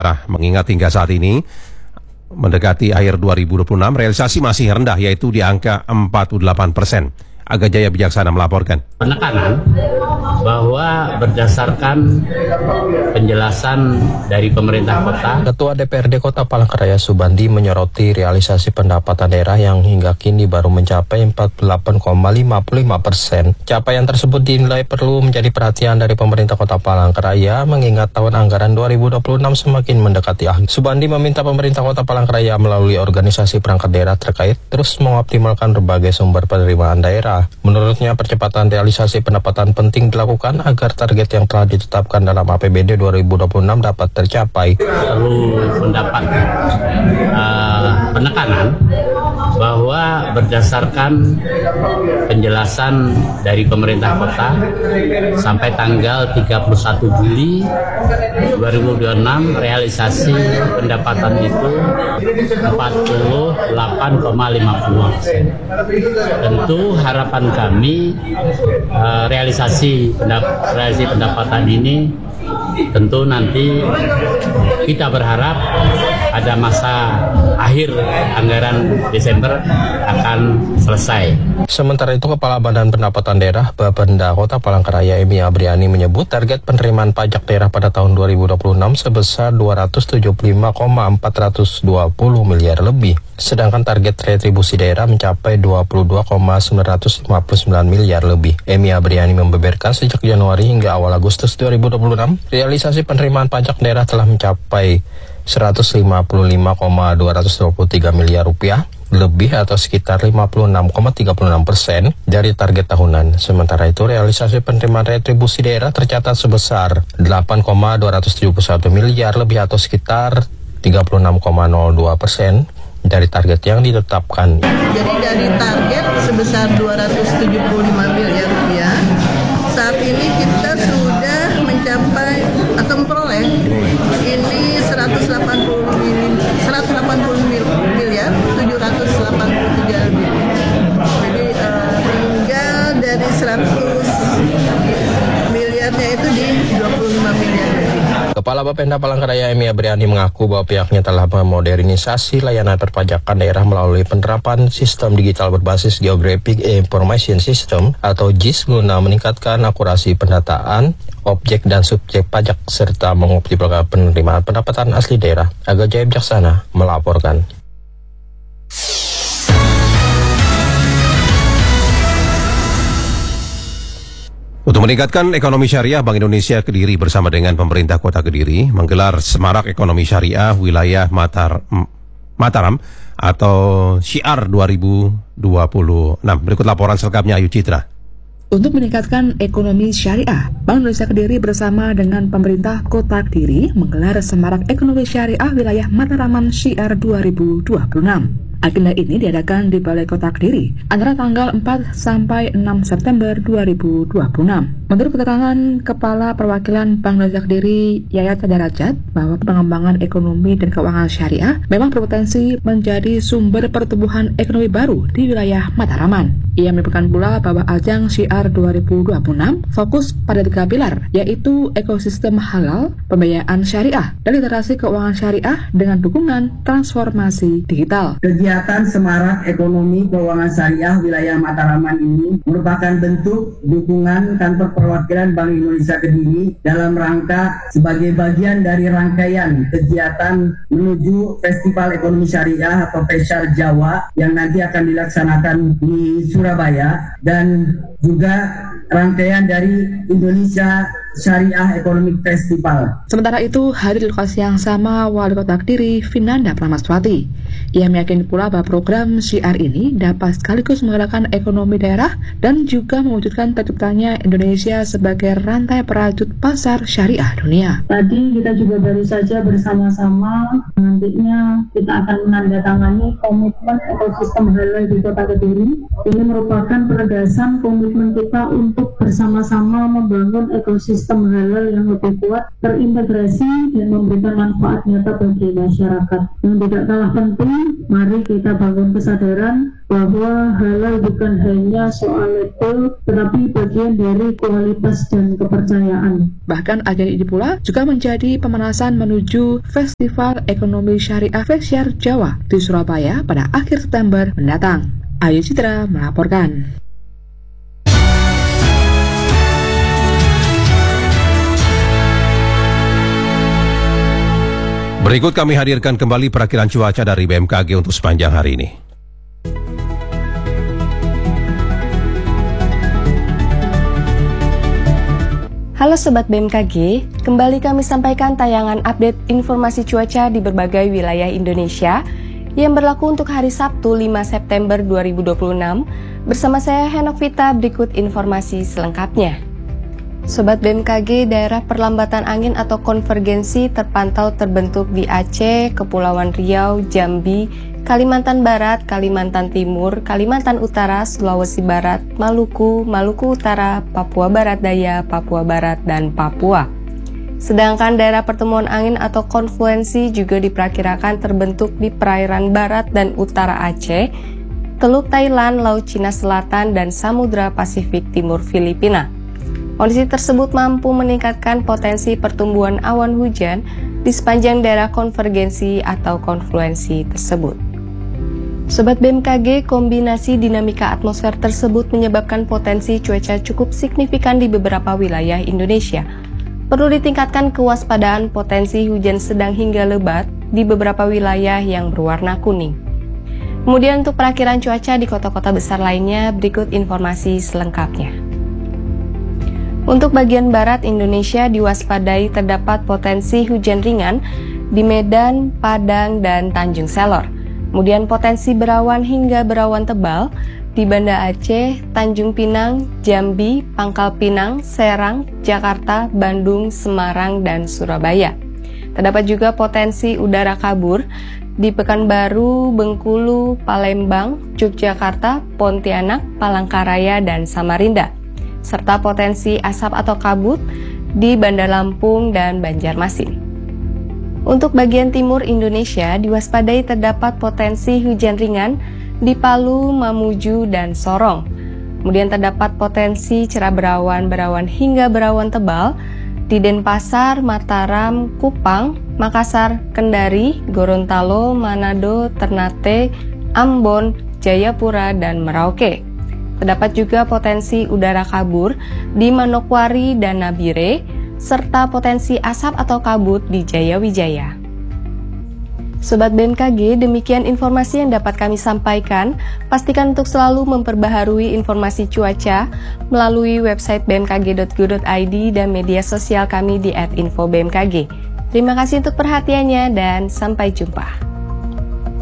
Mengingat hingga saat ini mendekati akhir 2026, realisasi masih rendah, yaitu di angka 48%. Aga Jaya Bijaksana melaporkan. Penekanan bahwa berdasarkan penjelasan dari pemerintah kota, Ketua DPRD Kota Palangkaraya Subandi menyoroti realisasi pendapatan daerah yang hingga kini baru mencapai 48,55%. Capaian tersebut dinilai perlu menjadi perhatian dari pemerintah Kota Palangkaraya mengingat tahun anggaran 2026 semakin mendekati akhir. Subandi meminta pemerintah Kota Palangkaraya melalui organisasi perangkat daerah terkait terus mengoptimalkan berbagai sumber penerimaan daerah. Menurutnya, percepatan realisasi pendapatan penting dilakukan agar target yang telah ditetapkan dalam APBD 2026 dapat tercapai. Perlu mendapat penekanan bahwa berdasarkan penjelasan dari pemerintah kota sampai tanggal 31 Juli 2026 realisasi pendapatan itu 48,50%. Tentu harapan kami realisasi pendapatan ini tentu nanti kita berharap pada masa akhir anggaran Desember akan selesai. Sementara itu, Kepala Badan Pendapatan Daerah Bapenda Kota Palangkaraya Emi Abriani menyebut target penerimaan pajak daerah pada tahun 2026 sebesar 275,420 miliar lebih. Sedangkan target retribusi daerah mencapai 22,959 miliar lebih. Emi Abriani membeberkan sejak Januari hingga awal Agustus 2026, realisasi penerimaan pajak daerah telah mencapai 155,223 miliar rupiah lebih atau sekitar 56,36% dari target tahunan. Sementara itu, realisasi penerimaan retribusi daerah tercatat sebesar 8,271 miliar lebih atau sekitar 36,02% dari target yang ditetapkan. Jadi dari target sebesar 275 miliar rupiah, saat ini kita sudah mencapai atau memperoleh ini 180 miliar 783 lebih. Jadi tinggal dari 100 miliarnya itu di 25 miliar lebih. Kepala Bapenda Palangkaraya Emi Abriani mengaku bahwa pihaknya telah memodernisasi layanan perpajakan daerah melalui penerapan sistem digital berbasis Geographic Information System atau GIS guna meningkatkan akurasi pendataan objek dan subjek pajak serta mengoptimalkan penerimaan pendapatan asli daerah. Aga Jaya Bijaksana melaporkan. Untuk meningkatkan ekonomi syariah, Bank Indonesia Kediri bersama dengan pemerintah Kota Kediri menggelar Semarak Ekonomi Syariah Wilayah Mataram atau Syiar 2026. Berikut laporan selengkapnya Ayu Citra. Untuk meningkatkan ekonomi syariah, Bank Indonesia Kediri bersama dengan pemerintah Kota Kediri menggelar Semarak Ekonomi Syariah Wilayah Mataraman Syiar 2026. Agenda ini diadakan di Balai Kota Kediri antara tanggal 4 sampai 6 September 2026. Menurut keterangan Kepala Perwakilan Bank Indonesia Kediri Yayat Sadarajat bahwa pengembangan ekonomi dan keuangan syariah memang berpotensi menjadi sumber pertumbuhan ekonomi baru di wilayah Mataraman. Ia menyebutkan pula bahwa ajang Syiar 2026 fokus pada 3 pilar, yaitu ekosistem halal, pembiayaan syariah, dan literasi keuangan syariah dengan dukungan transformasi digital. Kegiatan Semarak Ekonomi Keuangan Syariah Wilayah Mataraman ini merupakan bentuk dukungan kantor perwakilan Bank Indonesia Kediri dalam rangka sebagai bagian dari rangkaian kegiatan menuju Festival Ekonomi Syariah atau FESYAR Jawa yang nanti akan dilaksanakan di Surabaya, dan juga rangkaian dari Indonesia Syariah Economic Festival. Sementara itu, hadir di lokasi yang sama Wali Kota Kediri, Vinanda Pramaswati. Ia meyakini pula bahwa program Syiar ini dapat sekaligus menggerakkan ekonomi daerah dan juga mewujudkan terciptanya Indonesia sebagai rantai perajut pasar syariah dunia. Tadi kita juga baru saja bersama-sama nantinya kita akan menandatangani komitmen ekosistem halal di Kota Kediri. Ini merupakan penegasan komitmen kita untuk bersama-sama membangun ekosistem halal yang lebih kuat, terintegrasi dan memberikan manfaat nyata bagi masyarakat. Yang tidak kalah penting, mari kita bangun kesadaran bahwa halal bukan hanya soal label, tetapi bagian dari kualitas dan kepercayaan. Bahkan agenda ini pula juga menjadi pemanasan menuju Festival Ekonomi Syariah Festiar Jawa di Surabaya pada akhir September mendatang. Ayu Citra melaporkan. Berikut kami hadirkan kembali perakiran cuaca dari BMKG untuk sepanjang hari ini. Halo Sobat BMKG, kembali kami sampaikan tayangan update informasi cuaca di berbagai wilayah Indonesia yang berlaku untuk hari Sabtu 5 September 2026. Bersama saya Henok Vita, berikut informasi selengkapnya. Sobat BMKG, daerah perlambatan angin atau konvergensi terpantau terbentuk di Aceh, Kepulauan Riau, Jambi, Kalimantan Barat, Kalimantan Timur, Kalimantan Utara, Sulawesi Barat, Maluku, Maluku Utara, Papua Barat Daya, Papua Barat, dan Papua. Sedangkan daerah pertemuan angin atau konfluensi juga diperkirakan terbentuk di perairan barat dan utara Aceh, Teluk Thailand, Laut Cina Selatan, dan Samudra Pasifik Timur Filipina. Kondisi tersebut mampu meningkatkan potensi pertumbuhan awan hujan di sepanjang daerah konvergensi atau konfluensi tersebut. Sobat BMKG, kombinasi dinamika atmosfer tersebut menyebabkan potensi cuaca cukup signifikan di beberapa wilayah Indonesia. Perlu ditingkatkan kewaspadaan potensi hujan sedang hingga lebat di beberapa wilayah yang berwarna kuning. Kemudian untuk perakiran cuaca di kota-kota besar lainnya, berikut informasi selengkapnya. Untuk bagian barat Indonesia diwaspadai terdapat potensi hujan ringan di Medan, Padang, dan Tanjung Selor. Kemudian potensi berawan hingga berawan tebal di Banda Aceh, Tanjung Pinang, Jambi, Pangkal Pinang, Serang, Jakarta, Bandung, Semarang, dan Surabaya. Terdapat juga potensi udara kabur di Pekanbaru, Bengkulu, Palembang, Yogyakarta, Pontianak, Palangkaraya, dan Samarinda, serta potensi asap atau kabut di Bandar Lampung dan Banjarmasin. Untuk bagian timur Indonesia diwaspadai terdapat potensi hujan ringan di Palu, Mamuju, dan Sorong. Kemudian terdapat potensi cerah berawan hingga berawan tebal di Denpasar, Mataram, Kupang, Makassar, Kendari, Gorontalo, Manado, Ternate, Ambon, Jayapura, dan Merauke. Terdapat juga potensi udara kabur di Manokwari dan Nabire, serta potensi asap atau kabut di Jayawijaya. Sobat BMKG, demikian informasi yang dapat kami sampaikan. Pastikan untuk selalu memperbaharui informasi cuaca melalui website bmkg.go.id dan media sosial kami di @infobmkg. Terima kasih untuk perhatiannya dan sampai jumpa.